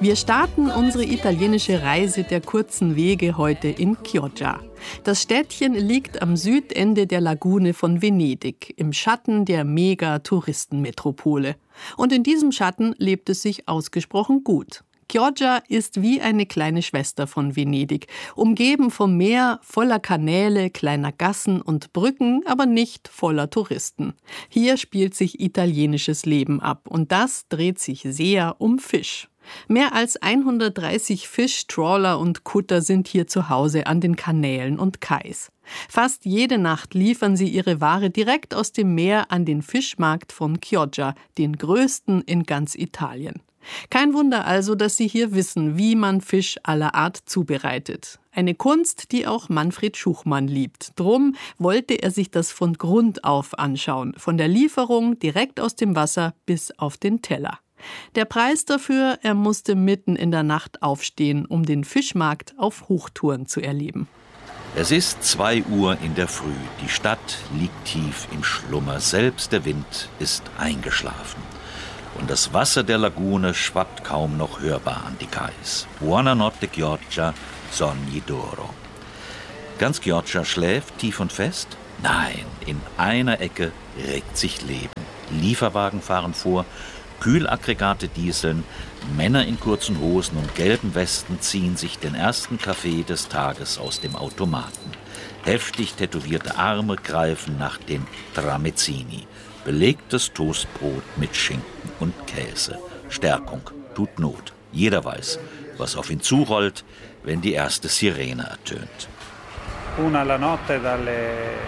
Wir starten unsere italienische Reise der kurzen Wege heute in Chioggia. Das Städtchen liegt am Südende der Lagune von Venedig, im Schatten der Mega-Touristenmetropole. Und in diesem Schatten lebt es sich ausgesprochen gut. Chioggia ist wie eine kleine Schwester von Venedig, umgeben vom Meer, voller Kanäle, kleiner Gassen und Brücken, aber nicht voller Touristen. Hier spielt sich italienisches Leben ab und das dreht sich sehr um Fisch. Mehr als 130 Fischtrawler und Kutter sind hier zu Hause an den Kanälen und Kais. Fast jede Nacht liefern sie ihre Ware direkt aus dem Meer an den Fischmarkt von Chioggia, den größten in ganz Italien. Kein Wunder also, dass sie hier wissen, wie man Fisch aller Art zubereitet. Eine Kunst, die auch Manfred Schuchmann liebt. Drum wollte er sich das von Grund auf anschauen, von der Lieferung direkt aus dem Wasser bis auf den Teller. Der Preis dafür, er musste mitten in der Nacht aufstehen, um den Fischmarkt auf Hochtouren zu erleben. Es ist 2 Uhr in der Früh. Die Stadt liegt tief im Schlummer. Selbst der Wind ist eingeschlafen. Und das Wasser der Lagune schwappt kaum noch hörbar an die Kais. Buonanotte Chioggia, sogni d'oro. Ganz Chioggia schläft tief und fest? Nein, in einer Ecke regt sich Leben. Lieferwagen fahren vor, Kühlaggregate dieseln, Männer in kurzen Hosen und gelben Westen ziehen sich den ersten Kaffee des Tages aus dem Automaten. Heftig tätowierte Arme greifen nach den Tramezzini. Belegtes Toastbrot mit Schinken und Käse. Stärkung tut Not. Jeder weiß, was auf ihn zurollt, wenn die erste Sirene ertönt. Una la notte dalle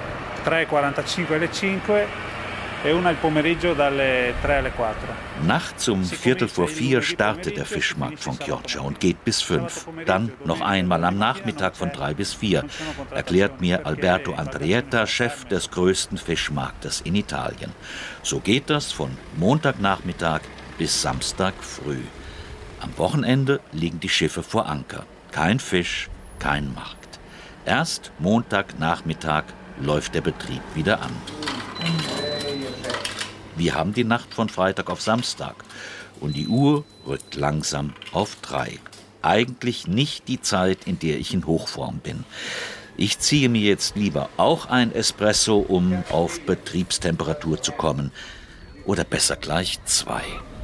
3:45 alle 5 e una il pomeriggio dalle 3 alle 4. Nachts um 3:45 startet der Fischmarkt von Chioggia und geht bis 5. Dann noch einmal am Nachmittag von 3 bis 4, erklärt mir Alberto Andrietta, Chef des größten Fischmarktes in Italien. So geht das von Montagnachmittag bis Samstag früh. Am Wochenende liegen die Schiffe vor Anker. Kein Fisch, kein Markt. Erst Montagnachmittag läuft der Betrieb wieder an. Wir haben die Nacht von Freitag auf Samstag und die Uhr rückt langsam auf 3. Eigentlich nicht die Zeit, in der ich in Hochform bin. Ich ziehe mir jetzt lieber auch ein Espresso, um auf Betriebstemperatur zu kommen. Oder besser gleich 2.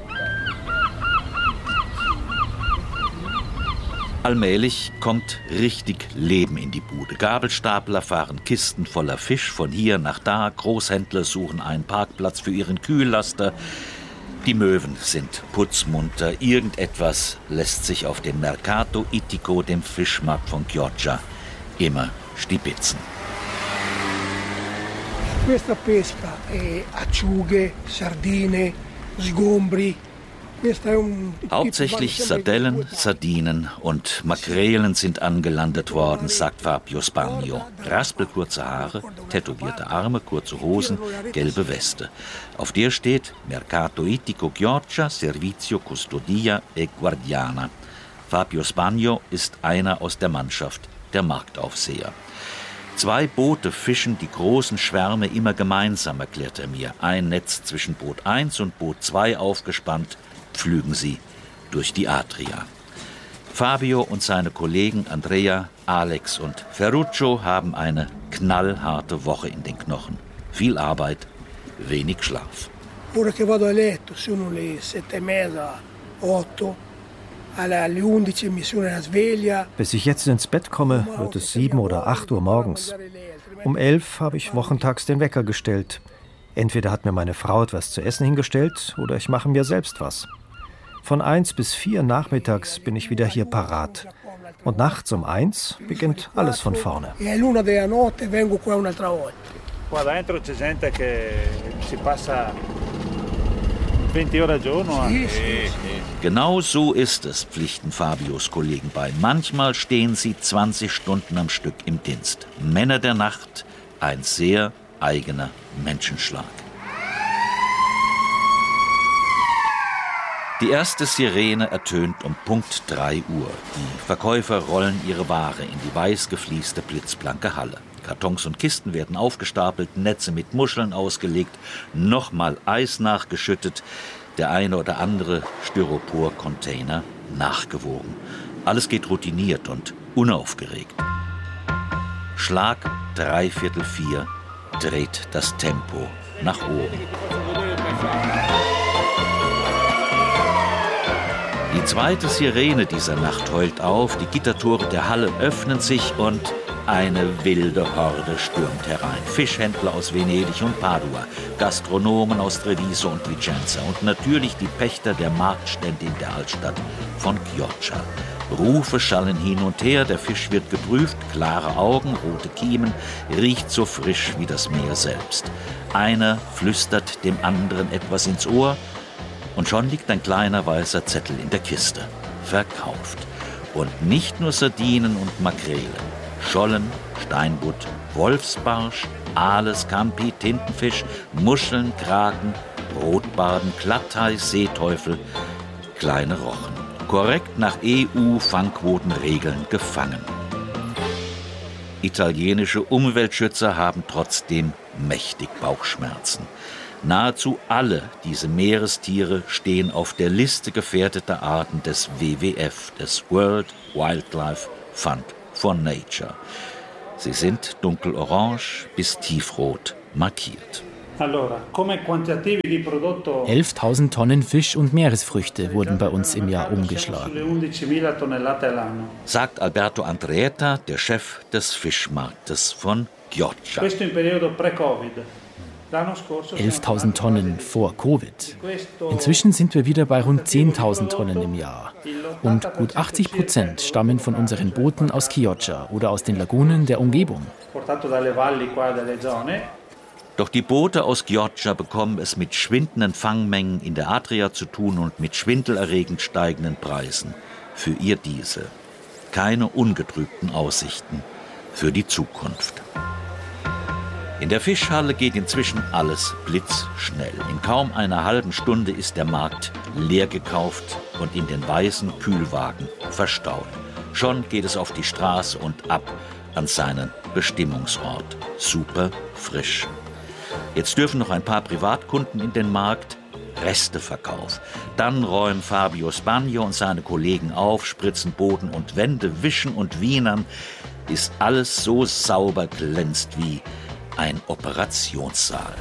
Allmählich kommt richtig Leben in die Bude. Gabelstapler fahren Kisten voller Fisch von hier nach da. Großhändler suchen einen Parkplatz für ihren Kühllaster. Die Möwen sind putzmunter. Irgendetwas lässt sich auf dem Mercato Ittico, dem Fischmarkt von Chioggia, immer stibitzen. Questa pesca è acciughe, sardine, sgombri. Hauptsächlich Sardellen, Sardinen und Makrelen sind angelandet worden, sagt Fabio Spagno. Raspelkurze Haare, tätowierte Arme, kurze Hosen, gelbe Weste. Auf der steht Mercato Ittico Chioggia, Servizio Custodia e Guardiana. Fabio Spagno ist einer aus der Mannschaft, der Marktaufseher. 2 Boote fischen die großen Schwärme immer gemeinsam, erklärt er mir. Ein Netz zwischen Boot 1 und Boot 2 aufgespannt, pflügen sie durch die Adria. Fabio und seine Kollegen Andrea, Alex und Ferruccio haben eine knallharte Woche in den Knochen. Viel Arbeit, wenig Schlaf. Ora che vado a letto sono le 7:30, 8. Alle 11 mi suona la sveglia. Bis ich jetzt ins Bett komme, wird es 7 oder 8 Uhr morgens. Um 11 habe ich wochentags den Wecker gestellt. Entweder hat mir meine Frau etwas zu essen hingestellt oder ich mache mir selbst was. Von 1 bis 4 nachmittags bin ich wieder hier parat. Und nachts um 1 beginnt alles von vorne. Qua dentro c'è gente che si passa 20 ore al giorno. Genau so ist es, pflichten Fabios Kollegen bei. Manchmal stehen sie 20 Stunden am Stück im Dienst. Männer der Nacht, ein sehr eigener Menschenschlag. Die erste Sirene ertönt um Punkt 3 Uhr. Die Verkäufer rollen ihre Ware in die weiß geflieste, blitzblanke Halle. Kartons und Kisten werden aufgestapelt, Netze mit Muscheln ausgelegt, nochmal Eis nachgeschüttet, der eine oder andere Styropor-Container nachgewogen. Alles geht routiniert und unaufgeregt. Schlag 3/4 dreht das Tempo nach oben. Die zweite Sirene dieser Nacht heult auf, die Gittertore der Halle öffnen sich und eine wilde Horde stürmt herein. Fischhändler aus Venedig und Padua, Gastronomen aus Treviso und Vicenza und natürlich die Pächter der Marktstände in der Altstadt von Chioggia. Rufe schallen hin und her, der Fisch wird geprüft, klare Augen, rote Kiemen, riecht so frisch wie das Meer selbst. Einer flüstert dem anderen etwas ins Ohr und schon liegt ein kleiner weißer Zettel in der Kiste. Verkauft. Und nicht nur Sardinen und Makrelen. Schollen, Steinbutt, Wolfsbarsch, Aale, Scampi, Tintenfisch, Muscheln, Kraken, Rotbarden, Glattei, Seeteufel, kleine Rochen. Korrekt nach EU-Fangquotenregeln gefangen. Italienische Umweltschützer haben trotzdem mächtig Bauchschmerzen. Nahezu alle diese Meerestiere stehen auf der Liste gefährdeter Arten des WWF, des World Wildlife Fund for Nature. Sie sind dunkelorange bis tiefrot markiert. 11.000 Tonnen Fisch und Meeresfrüchte wurden bei uns im Jahr umgeschlagen, sagt Alberto Andreetta, der Chef des Fischmarktes von Chioggia. 11.000 Tonnen vor Covid. Inzwischen sind wir wieder bei rund 10.000 Tonnen im Jahr. Und gut 80% stammen von unseren Booten aus Chioggia oder aus den Lagunen der Umgebung. Doch die Boote aus Chioggia bekommen es mit schwindenden Fangmengen in der Adria zu tun und mit schwindelerregend steigenden Preisen für ihr Diesel. Keine ungetrübten Aussichten für die Zukunft. In der Fischhalle geht inzwischen alles blitzschnell. In kaum einer halben Stunde ist der Markt leer gekauft und in den weißen Kühlwagen verstaut. Schon geht es auf die Straße und ab an seinen Bestimmungsort. Super frisch. Jetzt dürfen noch ein paar Privatkunden in den Markt. Resteverkauf. Dann räumen Fabio Spagno und seine Kollegen auf, spritzen Boden und Wände, wischen und wienern, bis alles so sauber glänzt wie ein Operationssaal.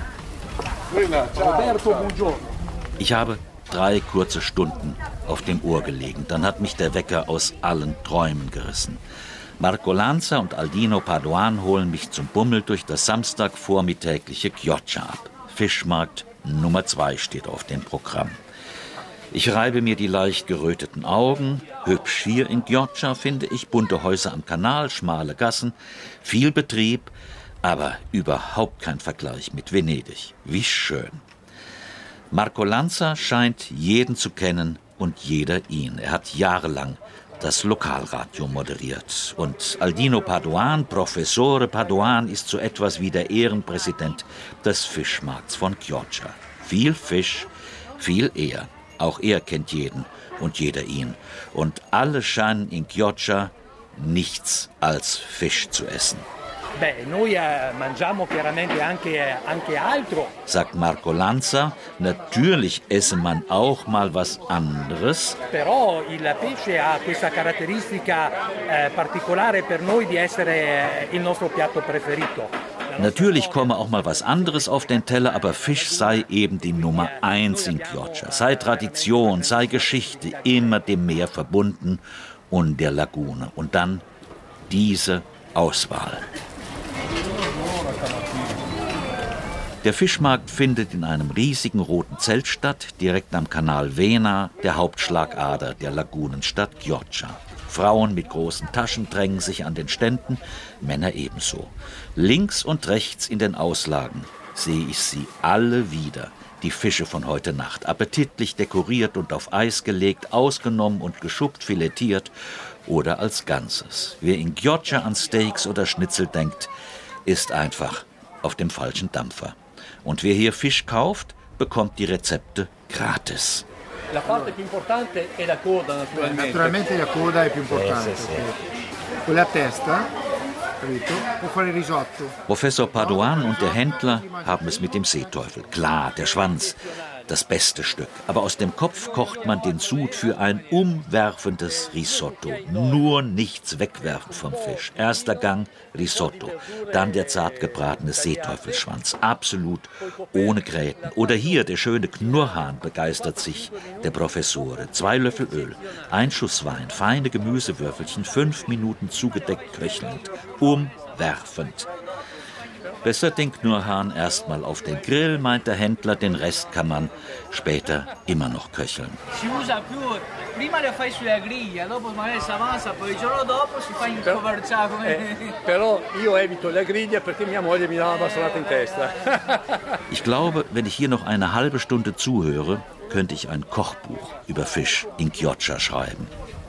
Ich habe 3 kurze Stunden auf dem Ohr gelegen. Dann hat mich der Wecker aus allen Träumen gerissen. Marco Lanza und Aldino Paduan holen mich zum Bummel durch das samstagvormittägliche Chioggia ab. Fischmarkt Nummer 2 steht auf dem Programm. Ich reibe mir die leicht geröteten Augen. Hübsch hier in Chioggia, finde ich. Bunte Häuser am Kanal, schmale Gassen, viel Betrieb, aber überhaupt kein Vergleich mit Venedig. Wie schön. Marco Lanza scheint jeden zu kennen und jeder ihn. Er hat jahrelang das Lokalradio moderiert. Und Aldino Paduan, Professore Paduan, ist so etwas wie der Ehrenpräsident des Fischmarkts von Chioggia. Viel Fisch, viel er. Auch er kennt jeden und jeder ihn. Und alle scheinen in Chioggia nichts als Fisch zu essen. Sagt Marco Lanza, natürlich esse man auch mal was anderes. Natürlich komme auch mal was anderes auf den Teller, aber Fisch sei eben die Nummer 1 in Chioggia. Sei Tradition, sei Geschichte, immer dem Meer verbunden und der Lagune. Und dann diese Auswahl. Der Fischmarkt findet in einem riesigen roten Zelt statt, direkt am Kanal Vena, der Hauptschlagader der Lagunenstadt Chioggia. Frauen mit großen Taschen drängen sich an den Ständen, Männer ebenso. Links und rechts in den Auslagen sehe ich sie alle wieder, die Fische von heute Nacht, appetitlich dekoriert und auf Eis gelegt, ausgenommen und geschuppt, filetiert oder als Ganzes. Wer in Chioggia an Steaks oder Schnitzel denkt, ist einfach auf dem falschen Dampfer. Und wer hier Fisch kauft, bekommt die Rezepte gratis. La parte più importante è la coda, naturalmente. Naturalmente la coda è più importante. Con la testa, capito? Può fare risotto. Professor Paduan und der Händler haben es mit dem Seeteufel. Klar, der Schwanz. das beste Stück. Aber aus dem Kopf kocht man den Sud für ein umwerfendes Risotto. Nur nichts wegwerfen vom Fisch. Erster Gang Risotto, dann der zart gebratene Seeteufelsschwanz. Absolut ohne Gräten. Oder hier der schöne Knurrhahn, begeistert sich der Professore. 2 Löffel Öl, 1 Schuss Wein, feine Gemüsewürfelchen, 5 Minuten zugedeckt köchelnd. Umwerfend. Besser den Knurrhahn erstmal auf den Grill, meint der Händler, den Rest kann man später immer noch köcheln. Ich glaube, wenn ich hier noch eine halbe Stunde zuhöre, könnte ich ein Kochbuch über Fisch in Chioggia schreiben.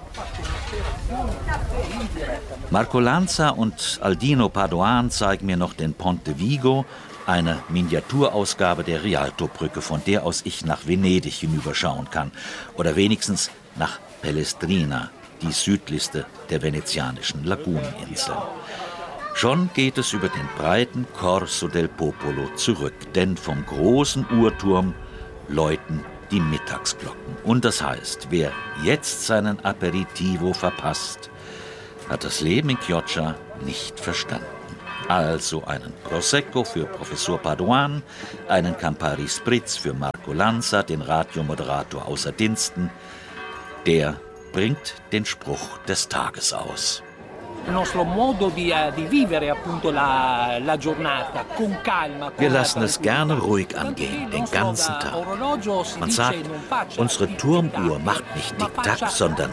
Marco Lanza und Aldino Padoan zeigen mir noch den Ponte Vigo, eine Miniaturausgabe der Rialtobrücke, von der aus ich nach Venedig hinüberschauen kann. Oder wenigstens nach Pellestrina, die südlichste der venezianischen Laguneninseln. Schon geht es über den breiten Corso del Popolo zurück, denn vom großen Uhrturm läuten die Mittagsglocken. Und das heißt, wer jetzt seinen Aperitivo verpasst, hat das Leben in Chioggia nicht verstanden. Also einen Prosecco für Professor Padoan, einen Campari Spritz für Marco Lanza, den Radiomoderator außer Diensten. Der bringt den Spruch des Tages aus. Wir lassen es gerne ruhig angehen, den ganzen Tag. Man sagt, unsere Turmuhr macht nicht Tick-Tack, sondern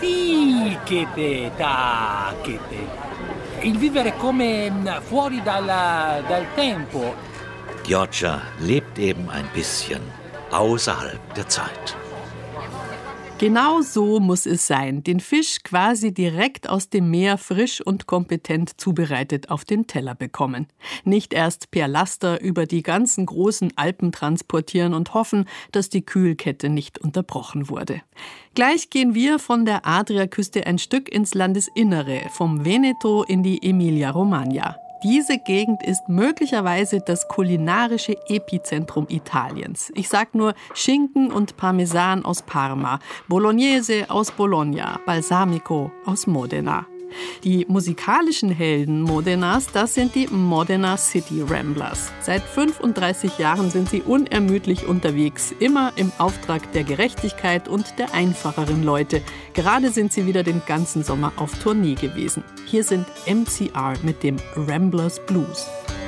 Chioggia lebt eben ein bisschen außerhalb der Zeit. Genau so muss es sein. Den Fisch quasi direkt aus dem Meer frisch und kompetent zubereitet auf den Teller bekommen. Nicht erst per Laster über die ganzen großen Alpen transportieren und hoffen, dass die Kühlkette nicht unterbrochen wurde. Gleich gehen wir von der Adriaküste ein Stück ins Landesinnere, vom Veneto in die Emilia-Romagna. Diese Gegend ist möglicherweise das kulinarische Epizentrum Italiens. Ich sag nur Schinken und Parmesan aus Parma, Bolognese aus Bologna, Balsamico aus Modena. Die musikalischen Helden Modenas, das sind die Modena City Ramblers. Seit 35 Jahren sind sie unermüdlich unterwegs, immer im Auftrag der Gerechtigkeit und der einfacheren Leute. Gerade sind sie wieder den ganzen Sommer auf Tournee gewesen. Hier sind MCR mit dem Ramblers Blues.